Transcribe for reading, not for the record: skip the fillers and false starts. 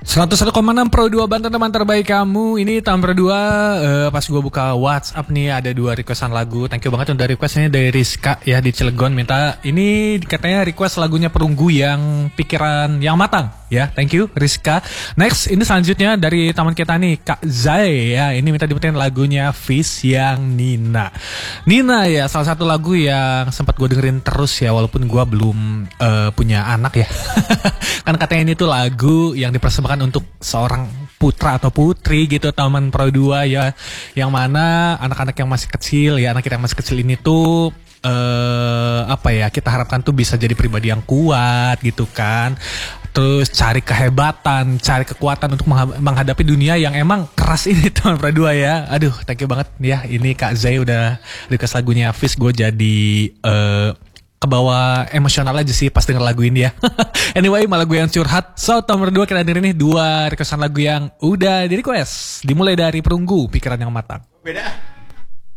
101,6 Pro 2 Banten, teman terbaik kamu. Ini tahun Pro 2. Pas gue buka WhatsApp nih, ada 2 requestan lagu. Thank you banget untuk requestnya dari Rizka ya di Cilegon. Minta ini katanya request lagunya Perunggu yang pikiran yang matang ya. Thank you Rizka. Next, ini selanjutnya dari teman kita nih, Kak Zai ya. Ini minta diputerin lagunya Fish yang Nina. Nina ya, salah satu lagu yang sempat gue dengerin terus ya, walaupun gue belum punya anak ya. Kan katanya ini tuh lagu yang dipersembahkan untuk seorang putra atau putri gitu, taman Pro 2 ya, yang mana anak-anak yang masih kecil ya, anak kita yang masih kecil ini tuh apa ya, kita harapkan tuh bisa jadi pribadi yang kuat gitu kan. Terus cari kehebatan, cari kekuatan untuk menghadapi dunia yang emang keras ini teman Pro 2 ya. Aduh, thank you banget ya. Ini Kak Zai udah request lagunya Fish, gue jadi kebawa emosional aja sih pas denger lagu ini ya. Anyway, malah gue yang curhat. So, nomor 2 kita dengerin nih 2 requestan lagu yang udah di request. Dimulai dari Perunggu, Pikiran yang Matang. Beda.